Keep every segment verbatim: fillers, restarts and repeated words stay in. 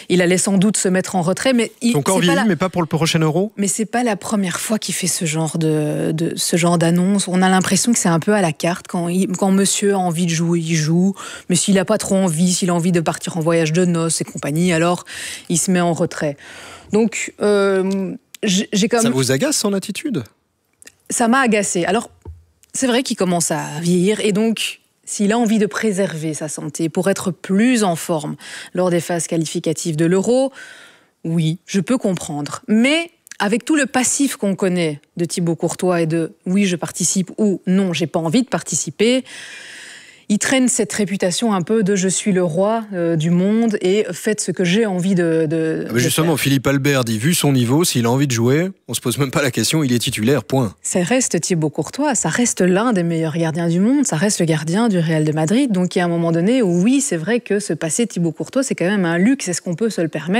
il allait sans doute se mettre en retrait. Mais il, Son corps vieillit, la... mais pas pour le prochain Euro. Mais c'est pas la première fois qu'il fait ce genre de, de ce genre d'annonce. On a l'impression que c'est un peu à la carte. Quand, il, quand monsieur a envie de jouer, il joue. Mais s'il n'a pas trop envie, s'il a envie de partir en voyage de noces et compagnie, alors il se met en retrait. Donc, euh, j'ai comme... Ça vous agace son attitude ? Ça m'a agacé. Alors, c'est vrai qu'il commence à vieillir et donc, s'il a envie de préserver sa santé pour être plus en forme lors des phases qualificatives de l'Euro, oui, je peux comprendre. Mais avec tout le passif qu'on connaît de Thibaut Courtois et de « oui, je participe » ou « non, j'ai pas envie de participer », il traîne cette réputation un peu de « je suis le roi euh, du monde et faites ce que j'ai envie de, de, ah mais Justement, de faire ». Philippe Albert dit, vu son niveau, s'il a envie de jouer, on se pose même pas la question, il est titulaire, point. Ça reste Thibaut Courtois, ça reste l'un des meilleurs gardiens du monde, ça reste le gardien du Real de Madrid. Donc il y a un moment donné où oui, c'est vrai que se passer Thibaut Courtois, c'est quand même un luxe, est-ce qu'on peut se le permettre ?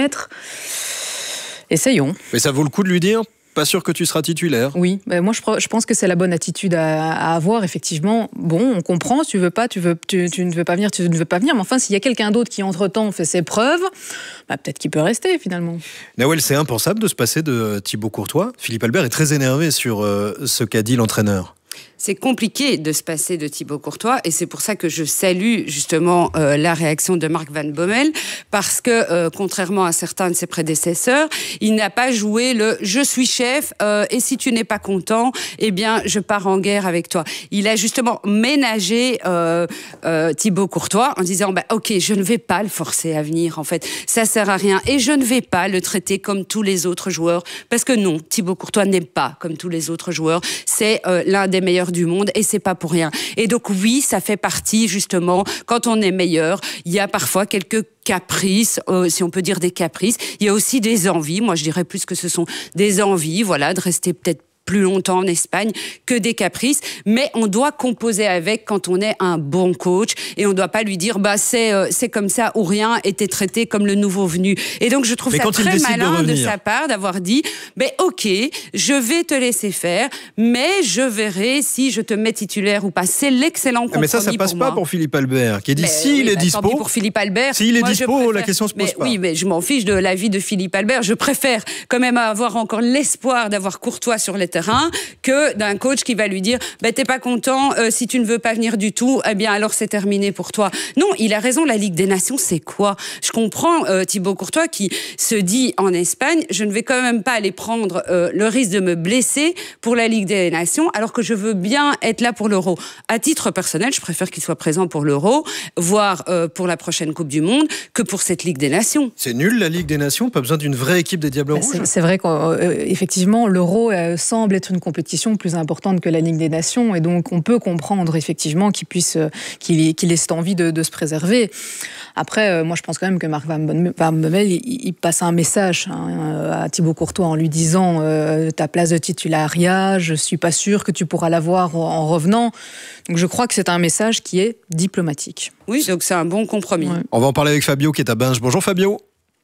Essayons. Mais ça vaut le coup de lui dire ? Pas sûr que tu seras titulaire. Oui, ben moi je pense que c'est la bonne attitude à, à avoir, effectivement. Bon, on comprend, tu veux pas, tu, veux, tu, tu ne veux pas venir, tu ne veux pas venir, mais enfin, s'il y a quelqu'un d'autre qui, entre-temps, fait ses preuves, bah, peut-être qu'il peut rester, finalement. Nawel, c'est impensable de se passer de Thibaut Courtois. Philippe Albert est très énervé sur euh, ce qu'a dit l'entraîneur. C'est compliqué de se passer de Thibaut Courtois et c'est pour ça que je salue justement euh, la réaction de Marc Van Bommel parce que euh, contrairement à certains de ses prédécesseurs, il n'a pas joué le « je suis chef euh, et si tu n'es pas content, eh bien je pars en guerre avec toi ». Il a justement ménagé euh, euh, Thibaut Courtois en disant bah, « ok, je ne vais pas le forcer à venir en fait, ça sert à rien et je ne vais pas le traiter comme tous les autres joueurs parce que non, Thibaut Courtois n'est pas comme tous les autres joueurs, c'est euh, l'un des meilleurs du monde et c'est pas pour rien. Et donc oui, ça fait partie justement, quand on est meilleur, il y a parfois quelques caprices, euh, si on peut dire des caprices. Il y a aussi des envies. Moi, je dirais plus que ce sont des envies, voilà, de rester peut-être plus longtemps en Espagne que des caprices, mais on doit composer avec quand on est un bon coach et on ne doit pas lui dire bah c'est euh, c'est comme ça ou rien et t'es traité comme le nouveau venu. Et donc je trouve mais ça très malin de, de sa part d'avoir dit ben bah, ok, je vais te laisser faire, mais je verrai si je te mets titulaire ou pas. C'est l'excellent compromis. Mais ça, ça passe pour pas moi. pour Philippe Albert qui dit mais, s'il oui, est bah, dispo. Tant pis pour Philippe Albert. S'il est moi, dispo, préfère, la question se pose mais, pas. Oui, mais je m'en fiche de l'avis de Philippe Albert. Je préfère quand même avoir encore l'espoir d'avoir Courtois sur les terrains que d'un coach qui va lui dire bah, t'es pas content, euh, si tu ne veux pas venir du tout, eh bien alors c'est terminé pour toi. Non, il a raison, la Ligue des Nations, c'est quoi ? Je comprends euh, Thibaut Courtois qui se dit en Espagne, je ne vais quand même pas aller prendre euh, le risque de me blesser pour la Ligue des Nations, alors que je veux bien être là pour l'Euro. À titre personnel, je préfère qu'il soit présent pour l'Euro, voire euh, pour la prochaine Coupe du Monde, que pour cette Ligue des Nations. C'est nul la Ligue des Nations, pas besoin d'une vraie équipe des Diables bah, Rouges. C'est, c'est vrai qu'effectivement, l'Euro euh, semble être une compétition plus importante que la Ligue des Nations et donc on peut comprendre effectivement qu'il puisse, qu'il, qu'il ait cette envie de, de se préserver. Après, euh, moi je pense quand même que Marc Van Bommel, il, il passe un message hein, à Thibaut Courtois en lui disant euh, ta place de titulariat, je suis pas sûr que tu pourras l'avoir en revenant. Donc je crois que c'est un message qui est diplomatique. Oui, donc c'est un bon compromis. Ouais. On va en parler avec Fabio qui est à Binge. Bonjour Fabio.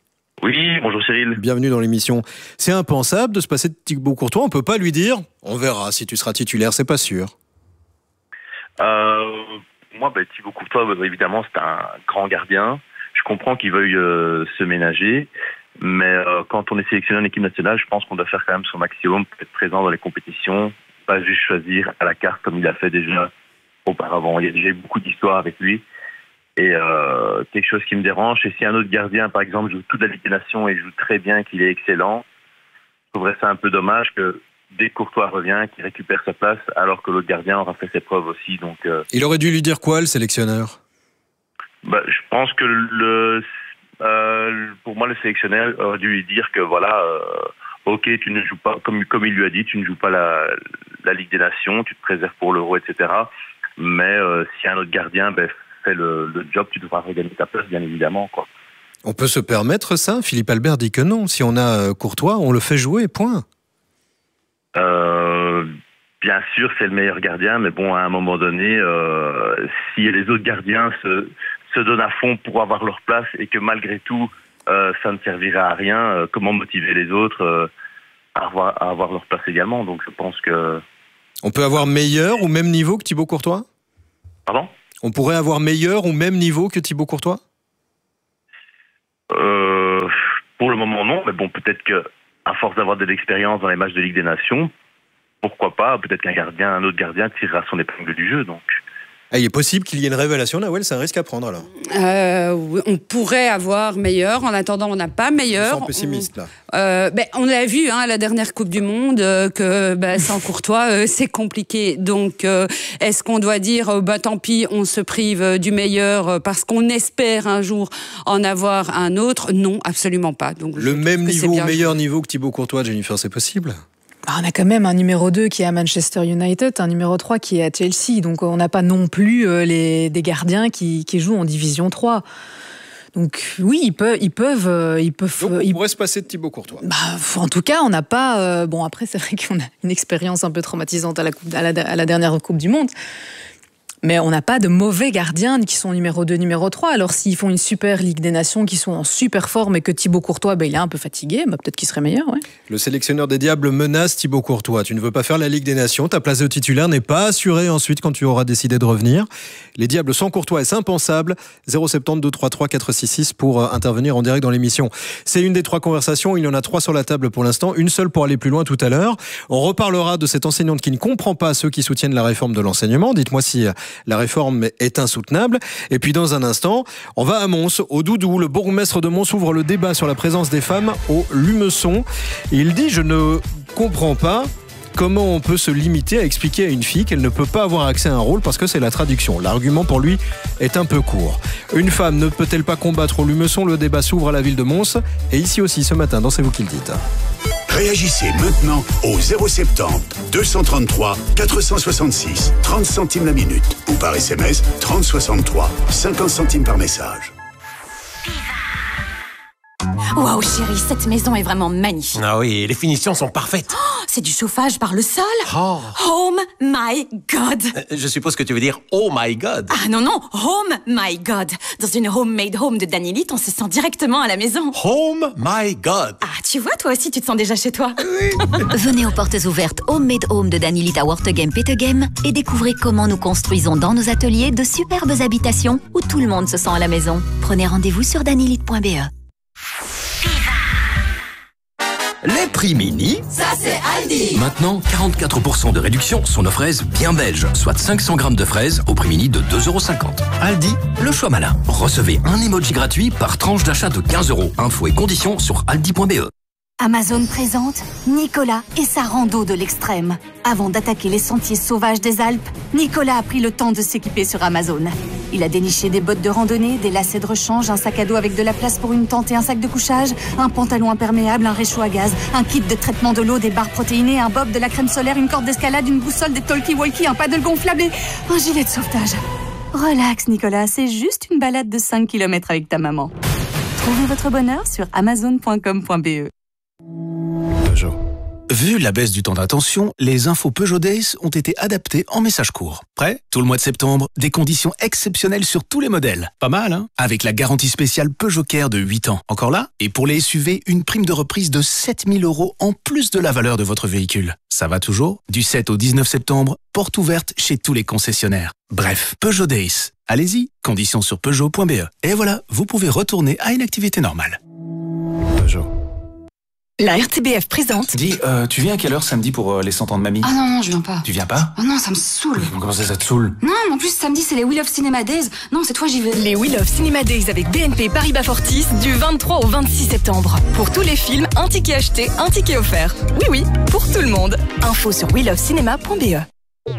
Oui, bonjour Cyril. Bienvenue dans l'émission. C'est impensable de se passer de Thibaut Courtois. On peut pas lui dire on verra si tu seras titulaire, c'est pas sûr. Euh, moi, bah, Thibaut Courtois, bah, évidemment, c'est un grand gardien. Je comprends qu'il veuille euh, se ménager, mais euh, quand on est sélectionné en équipe nationale, je pense qu'on doit faire quand même son maximum pour être présent dans les compétitions, pas juste choisir à la carte comme il a fait déjà auparavant. Il y a déjà eu beaucoup d'histoires avec lui. Et euh, quelque chose qui me dérange, c'est si un autre gardien, par exemple, joue toute la Ligue des Nations et joue très bien, qu'il est excellent, je trouverais ça un peu dommage que dès que Courtois revient, qu'il récupère sa place, alors que l'autre gardien aura fait ses preuves aussi. Donc, euh, il aurait dû lui dire quoi, le sélectionneur ? bah, je pense que le, euh, pour moi, le sélectionneur aurait dû lui dire que voilà, euh, ok, tu ne joues pas, comme, comme il lui a dit, tu ne joues pas la, la Ligue des Nations, tu te préserves pour l'Euro, et cetera. Mais euh, si un autre gardien, ben, fait le, le job, tu devras regagner ta place, bien évidemment, quoi. On peut se permettre ça ? Philippe Albert dit que non. Si on a Courtois, on le fait jouer, point. Euh, bien sûr, c'est le meilleur gardien, mais bon, à un moment donné, euh, si les autres gardiens se, se donnent à fond pour avoir leur place et que malgré tout, euh, ça ne servira à rien, euh, comment motiver les autres euh, à, avoir, à avoir leur place également ? Donc je pense que... On peut avoir meilleur ou même niveau que Thibaut Courtois ? Pardon ? On pourrait avoir meilleur ou même niveau que Thibaut Courtois ? Euh, Pour le moment, non, mais bon, peut-être que à force d'avoir de l'expérience dans les matchs de Ligue des Nations, pourquoi pas, peut-être qu'un gardien, un autre gardien tirera son épingle du jeu, donc... Ah, il est possible qu'il y ait une révélation, Nawel, c'est un risque à prendre alors. Euh, oui, on pourrait avoir meilleur. En attendant, on n'a pas meilleur. Ils sont pessimistes là. On, euh, ben, on l'a vu hein, à la dernière Coupe du Monde euh, que ben, sans Courtois, euh, c'est compliqué. Donc, euh, est-ce qu'on doit dire, euh, bah, tant pis, on se prive euh, du meilleur euh, parce qu'on espère un jour en avoir un autre? Non, absolument pas. Donc, le même niveau, meilleur niveau que Thibaut Courtois, Jennifer, c'est possible? Bah, on a quand même un numéro deux qui est à Manchester United, un numéro trois qui est à Chelsea. Donc on n'a pas non plus euh, les, des gardiens qui, qui jouent en Division trois. Donc oui, ils peuvent... Ils peuvent, euh, ils peuvent Donc on ils... pourrait se passer de Thibaut Courtois. Bah, en tout cas, on n'a pas... Euh, bon, après, c'est vrai qu'on a une expérience un peu traumatisante à la, coupe, à la, à la dernière Coupe du Monde. Mais on n'a pas de mauvais gardiens qui sont numéro deux, numéro trois. Alors s'ils font une super Ligue des Nations, qui sont en super forme et que Thibaut Courtois, ben, il est un peu fatigué, ben, peut-être qu'il serait meilleur. Ouais. Le sélectionneur des Diables menace Thibaut Courtois. Tu ne veux pas faire la Ligue des Nations, ta place de titulaire n'est pas assurée ensuite quand tu auras décidé de revenir. Les Diables sans Courtois, est impensable. zéro sept zéro deux trois trois quatre six six pour intervenir en direct dans l'émission. C'est une des trois conversations, il y en a trois sur la table pour l'instant, une seule pour aller plus loin tout à l'heure. On reparlera de cette enseignante qui ne comprend pas ceux qui soutiennent la réforme de l'enseignement. Dites-moi si la réforme est insoutenable. Et puis dans un instant, on va à Mons, au Doudou. Le bourgmestre de Mons ouvre le débat sur la présence des femmes au Lumeçon. Et il dit, je ne comprends pas comment on peut se limiter à expliquer à une fille qu'elle ne peut pas avoir accès à un rôle parce que c'est la traduction. L'argument pour lui est un peu court. Une femme ne peut-elle pas combattre au Lumeçon? Le débat s'ouvre à la ville de Mons. Et ici aussi ce matin, dans C'est vous qui le dites. Réagissez maintenant au zéro sept zéro deux cent trente-trois quatre cent soixante-six, trente centimes la minute, ou par S M S trente soixante-trois, cinquante centimes par message. Waouh chérie, cette maison est vraiment magnifique. Ah oui, les finitions sont parfaites. Oh, c'est du chauffage par le sol. Oh. Oh my God. Euh, je suppose que tu veux dire oh my God. Ah non, non, home my God. Dans une homemade home de Danilite, on se sent directement à la maison. Home my God. Ah, tu vois, toi aussi, tu te sens déjà chez toi. Venez aux portes ouvertes Homemade Home de Danilite à Wortegem Petegem et découvrez comment nous construisons dans nos ateliers de superbes habitations où tout le monde se sent à la maison. Prenez rendez-vous sur danilite point b e. Les prix mini, Ça, c'est Aldi. maintenant quarante-quatre pour cent de réduction sur nos fraises bien belges, soit cinq cents grammes de fraises au prix mini de deux euros cinquante. Aldi, le choix malin. Recevez un emoji gratuit par tranche d'achat de quinze euros. Infos et conditions sur aldi point b e. Amazon présente Nicolas et sa rando de l'extrême. Avant d'attaquer les sentiers sauvages des Alpes, Nicolas a pris le temps de s'équiper sur Amazon. Il a déniché des bottes de randonnée, des lacets de rechange, un sac à dos avec de la place pour une tente et un sac de couchage, un pantalon imperméable, un réchaud à gaz, un kit de traitement de l'eau, des barres protéinées, un bob, de la crème solaire, une corde d'escalade, une boussole, des talkie-walkie, un paddle gonflable et un gilet de sauvetage. Relax Nicolas, c'est juste une balade de cinq kilomètres avec ta maman. Trouvez votre bonheur sur amazon point com point b e. Peugeot. Vu la baisse du temps d'attention, les infos Peugeot Days ont été adaptées en message court. Prêt? Tout le mois de septembre, des conditions exceptionnelles sur tous les modèles. Pas mal, hein? Avec la garantie spéciale Peugeot Care de huit ans. Encore là? Et pour les S U V, une prime de reprise de sept mille euros en plus de la valeur de votre véhicule. Ça va toujours? Du sept au dix-neuf septembre, porte ouverte chez tous les concessionnaires. Bref, Peugeot Days. Allez-y, conditions sur peugeot point b e. Et voilà, vous pouvez retourner à une activité normale. Peugeot. La R T B F présente. Dis, euh, tu viens à quelle heure samedi pour euh, les cent ans de mamie? Ah non, non, je viens pas. Tu viens pas? Oh non, ça me saoule. Comment ça, ça te saoule? Non, en plus, samedi, c'est les We Love Cinema Days. Non, c'est toi, j'y vais. Les We Love Cinema Days avec B N P Paribas Fortis du vingt-trois au vingt-six septembre. Pour tous les films, un ticket acheté, un ticket offert. Oui, oui, pour tout le monde. Info sur we love cinema point b e.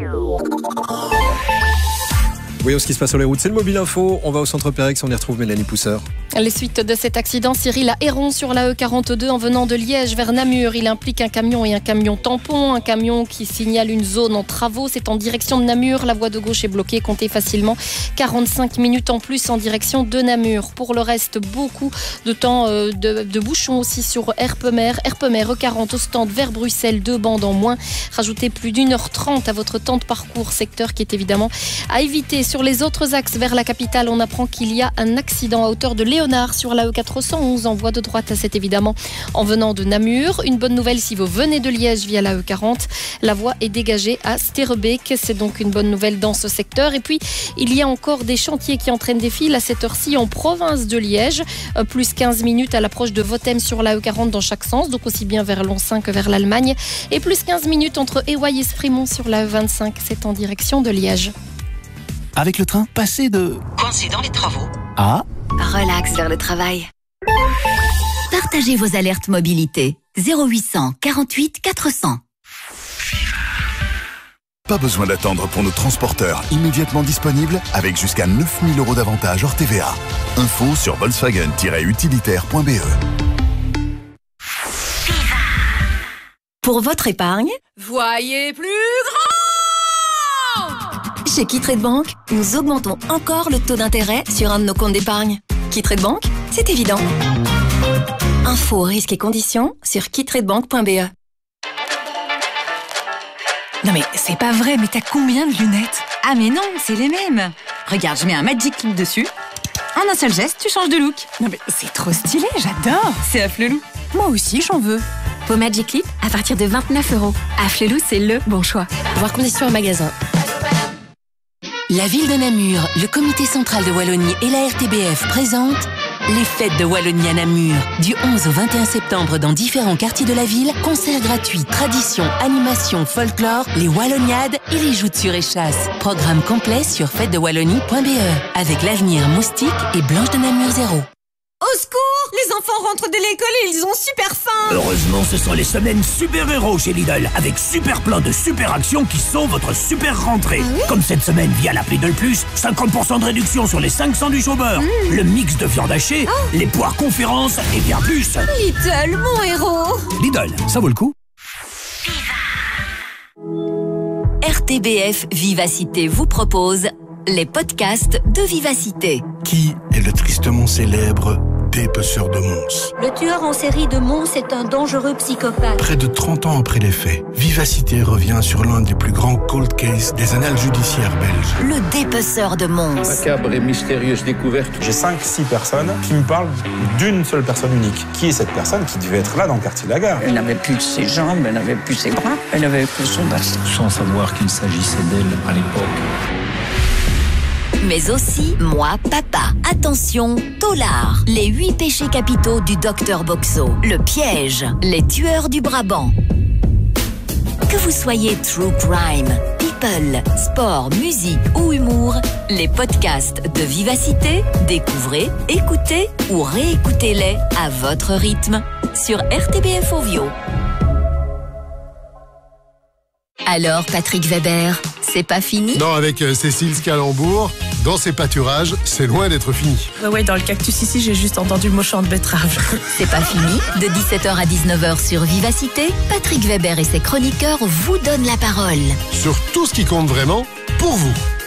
Voyons ce qui se passe sur les routes, c'est le Mobile Info. On va au centre Pérex, on y retrouve Mélanie Pousseur. Les suites de cet accident, Cyril à Héron sur la E quarante-deux en venant de Liège vers Namur. Il implique un camion et un camion tampon. Un camion qui signale une zone en travaux. C'est en direction de Namur. La voie de gauche est bloquée. Comptez facilement quarante-cinq minutes en plus en direction de Namur. Pour le reste, beaucoup de temps euh, de, de bouchons aussi sur Herpemer. Herpemer E quarante au stand vers Bruxelles. Deux bandes en moins. Rajoutez plus d'une heure trente à votre temps de parcours. Secteur qui est évidemment à éviter sur les autres axes vers la capitale, on apprend qu'il y a un accident à hauteur de Léonard sur la E quatre cent onze en voie de droite. C'est évidemment en venant de Namur. Une bonne nouvelle si vous venez de Liège via la E quarante. La voie est dégagée à Sterrebeek. C'est donc une bonne nouvelle dans ce secteur. Et puis, il y a encore des chantiers qui entraînent des files à cette heure-ci en province de Liège. Euh, plus quinze minutes à l'approche de Votem sur la E quarante dans chaque sens, donc aussi bien vers Loncin que vers l'Allemagne. Et plus quinze minutes entre Éwaille et Sprimont sur la E vingt-cinq. C'est en direction de Liège. Avec le train, passez de... coincé dans les travaux à... relax vers le travail. Partagez vos alertes mobilité. zéro huit cent quarante-huit quatre cents. Pas besoin d'attendre pour nos transporteurs immédiatement disponibles avec jusqu'à neuf mille euros d'avantage hors T V A. Info sur volkswagen tiret utilitaire point b e. Pour votre épargne, voyez plus grand! Chez Quitrade Bank, nous augmentons encore le taux d'intérêt sur un de nos comptes d'épargne. Quitrade Bank, c'est évident. Infos, risques et conditions sur quitrade bank point b e. Non mais c'est pas vrai, mais t'as combien de lunettes? Ah mais non, c'est les mêmes. Regarde, je mets un Magic Clip dessus. En un seul geste, tu changes de look. Non mais c'est trop stylé, j'adore. C'est Afflelou. Moi aussi, j'en veux. Vos Magic Clip à partir de vingt-neuf euros. Afflelou, c'est le bon choix. Voir conditions en magasin. La ville de Namur, le comité central de Wallonie et la R T B F présentent les fêtes de Wallonie à Namur. Du onze au vingt et un septembre dans différents quartiers de la ville, concerts gratuits, traditions, animations, folklore, les Walloniades et les joutes sur échasse. Programme complet sur fête de wallonie point b e avec l'avenir Moustique et Blanche de Namur zéro. Au secours! Les enfants rentrent de l'école et ils ont super faim! Heureusement, ce sont les semaines super-héros chez Lidl, avec super plein de super actions qui sont votre super rentrée. Ah oui? Comme cette semaine via l'appli Lidl Plus, cinquante pour cent de réduction sur les cinq cents du au beurre, mmh. le mix de viande hachée, oh. les poires conférences et bien plus. Lidl, mon héros! Lidl, ça vaut le coup. R T B F Vivacité vous propose les podcasts de Vivacité. Qui est le tristement célèbre dépeceur de Mons? Le tueur en série de Mons est un dangereux psychopathe. Près de trente ans après les faits, Vivacité revient sur l'un des plus grands cold cases des annales judiciaires belges. Le dépeceur de Mons. Macabre et mystérieuse découverte. J'ai cinq six personnes qui me parlent d'une seule personne unique. Qui est cette personne qui devait être là dans le quartier de la Gare? Elle n'avait plus ses jambes, elle n'avait plus ses bras, elle n'avait que son bassin. Sans savoir qu'il s'agissait d'elle à l'époque. Mais aussi Moi Papa. Attention, Tolard. Les huit péchés capitaux du docteur Boxo. Le piège. Les tueurs du Brabant. Que vous soyez true crime, people, sport, musique ou humour, les podcasts de Vivacité, découvrez, écoutez ou réécoutez-les à votre rythme sur R T B F Ovio. Alors, Patrick Weber, c'est pas fini? Non, avec euh, Cécile Scalambourg, dans ses pâturages, c'est loin d'être fini. Ouais, ouais, dans le cactus ici, j'ai juste entendu le mot champ de betterave. C'est pas fini? De dix-sept heures à dix-neuf heures sur Vivacité, Patrick Weber et ses chroniqueurs vous donnent la parole. Sur tout ce qui compte vraiment, pour vous.